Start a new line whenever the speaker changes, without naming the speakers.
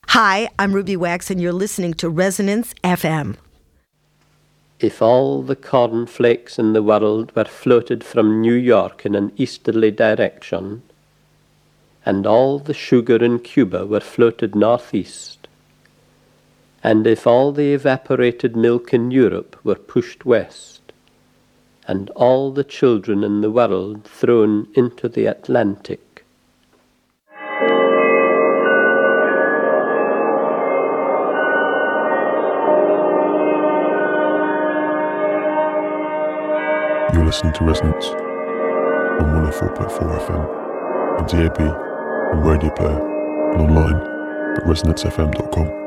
Hi, I'm Ruby Wax, and you're listening to Resonance FM.
If all the cornflakes in the world were floated from New York in an easterly direction, and all the sugar in Cuba were floated northeast, and if all the evaporated milk in Europe were pushed west, and all the children in the world thrown into the Atlantic,
You're listening to Resonance on 104.4 FM, on DAB, on Radio Player, and online at resonancefm.com.